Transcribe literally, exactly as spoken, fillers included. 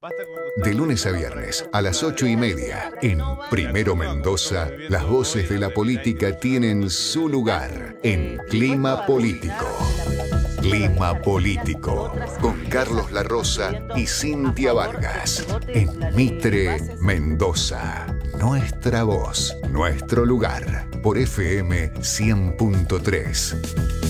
De lunes a viernes a las ocho y media, en Primero Mendoza, las voces de la política tienen su lugar en Clima Político. Clima Político, con Carlos La Rosa y Cintia Vargas, en Mitre, Mendoza. Nuestra voz, nuestro lugar, por F M cien punto tres.